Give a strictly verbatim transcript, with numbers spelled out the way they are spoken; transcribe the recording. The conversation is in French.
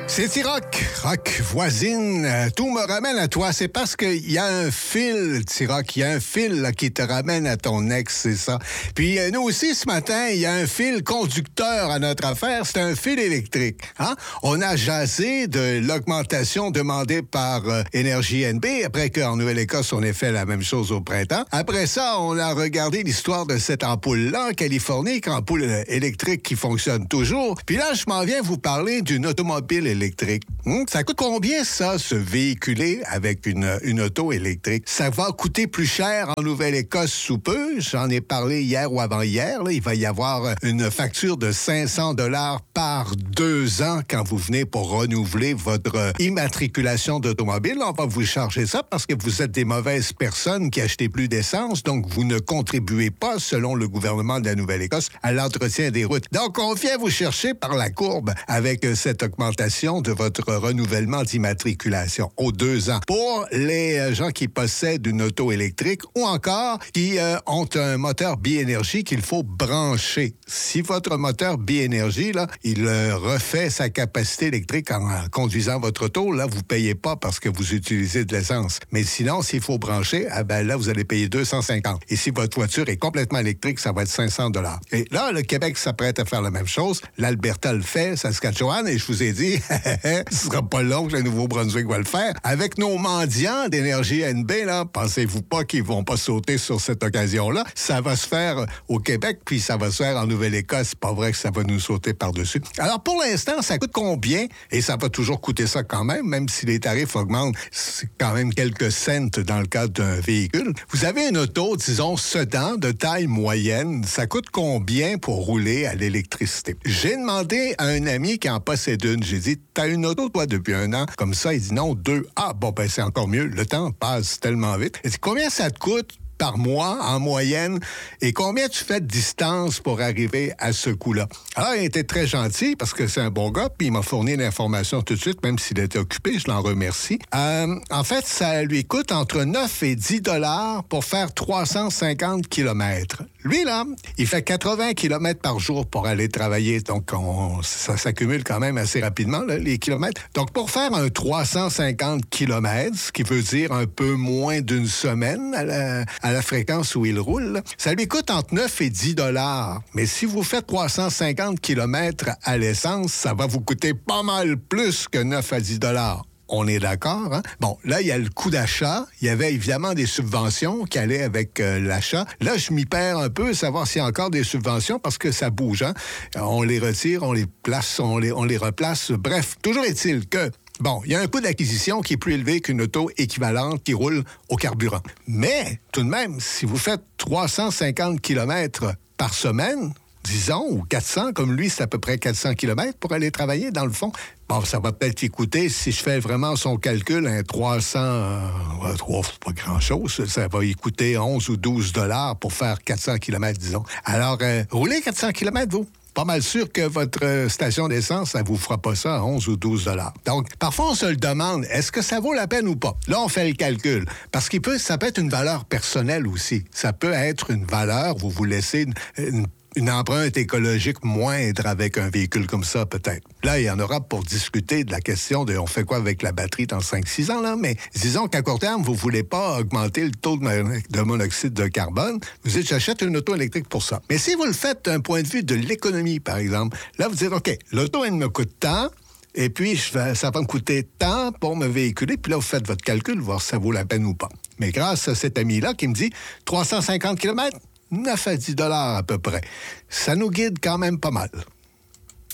C'est T-Rock, Rock voisine, euh, tout me ramène à toi. C'est parce qu'il y a un fil, T-Rock, il y a un fil là, qui te ramène à ton ex, c'est ça. Puis euh, nous aussi, ce matin, il y a un fil conducteur à notre affaire, c'est un fil électrique. Hein? On a jasé de l'augmentation demandée par euh, Énergie N B, après qu'en Nouvelle-Écosse, on ait fait la même chose au printemps. Après ça, on a regardé l'histoire de cette ampoule-là en Californie, une ampoule euh, électrique qui fonctionne toujours. Puis là, je m'en viens vous parler d'une automobile électrique. électrique. Hum, ça coûte combien, ça, se véhiculer avec une, une auto électrique? Ça va coûter plus cher en Nouvelle-Écosse sous peu. J'en ai parlé hier ou avant-hier. Là. Il va y avoir une facture de cinq cents dollars par deux ans quand vous venez pour renouveler votre immatriculation d'automobile. On va vous charger ça parce que vous êtes des mauvaises personnes qui achetez plus d'essence, donc vous ne contribuez pas, selon le gouvernement de la Nouvelle-Écosse, à l'entretien des routes. Donc, on vient vous chercher par la courbe avec cette augmentation de votre renouvellement d'immatriculation aux deux ans. Pour les gens qui possèdent une auto électrique ou encore qui euh, ont un moteur biénergie qu'il faut brancher. Si votre moteur biénergie, là, il euh, refait sa capacité électrique en, en conduisant votre auto, là, vous ne payez pas parce que vous utilisez de l'essence. Mais sinon, s'il faut brancher, ah ben là, vous allez payer deux cent cinquante. Et si votre voiture est complètement électrique, ça va être cinq cents dollars. Et là, le Québec s'apprête à faire la même chose. L'Alberta le fait, Saskatchewan, et je vous ai dit, ce sera pas long que le Nouveau-Brunswick va le faire. Avec nos mendiants d'Énergie N B, là, pensez-vous pas qu'ils vont pas sauter sur cette occasion-là? Ça va se faire au Québec, puis ça va se faire en Nouvelle-Écosse. C'est pas vrai que ça va nous sauter par-dessus. Alors, pour l'instant, ça coûte combien? Et ça va toujours coûter ça quand même, même si les tarifs augmentent, c'est quand même quelques cents dans le cadre d'un véhicule. Vous avez une auto, disons, sedan, de taille moyenne. Ça coûte combien pour rouler à l'électricité? J'ai demandé à un ami qui en possède une. J'ai dit, t'as une auto, toi, depuis un an? Comme ça, il dit non, deux. Ah, bon, ben, c'est encore mieux. Le temps passe tellement vite. Il dit, combien ça te coûte par mois, en moyenne, et combien tu fais de distance pour arriver à ce coût-là? Alors, il était très gentil, parce que c'est un bon gars, puis il m'a fourni l'information tout de suite, même s'il était occupé, je l'en remercie. Euh, en fait, ça lui coûte entre neuf et dix dollars pour faire trois cent cinquante kilomètres. Lui, là, il fait quatre-vingts kilomètres par jour pour aller travailler, donc on, ça s'accumule quand même assez rapidement, là, les kilomètres. Donc, pour faire un trois cent cinquante kilomètres, ce qui veut dire un peu moins d'une semaine à la, à la fréquence où il roule, ça lui coûte entre neuf et dix dollars. Mais si vous faites trois cent cinquante kilomètres à l'essence, ça va vous coûter pas mal plus que neuf à dix dollars. On est d'accord, hein? Bon, là, il y a le coût d'achat. Il y avait évidemment des subventions qui allaient avec euh, l'achat. Là, je m'y perds un peu, savoir s'il y a encore des subventions parce que ça bouge, hein? On les retire, on les place, on les, on les replace. Bref, toujours est-il que bon, il y a un coût d'acquisition qui est plus élevé qu'une auto équivalente qui roule au carburant. Mais, tout de même, si vous faites trois cent cinquante kilomètres par semaine, disons, ou quatre cents, comme lui, c'est à peu près quatre cents kilomètres pour aller travailler, dans le fond. Bon, ça va peut-être lui coûter, si je fais vraiment son calcul, un trois cents, euh, c'est pas grand-chose, ça va lui coûter onze ou douze dollars pour faire quatre cents kilomètres, disons. Alors, euh, roulez quatre cents kilomètres, vous? Pas mal sûr que votre station d'essence, ça vous fera pas ça à onze ou douze dollars. Donc, parfois, on se le demande, est-ce que ça vaut la peine ou pas? Là, on fait le calcul. Parce qu'il peut, ça peut être une valeur personnelle aussi. Ça peut être une valeur, vous vous laissez une, une Une empreinte écologique moindre avec un véhicule comme ça, peut-être. Là, il y en aura pour discuter de la question de on fait quoi avec la batterie dans cinq six ans, là, mais disons qu'à court terme, vous ne voulez pas augmenter le taux de, de monoxyde de carbone, vous dites, j'achète une auto électrique pour ça. Mais si vous le faites d'un point de vue de l'économie, par exemple, là, vous dites, OK, l'auto, elle me coûte tant, et puis je vais, ça va me coûter tant pour me véhiculer, puis là, vous faites votre calcul, voir si ça vaut la peine ou pas. Mais grâce à cet ami-là qui me dit trois cent cinquante kilomètres, neuf à dix dollars à peu près. Ça nous guide quand même pas mal.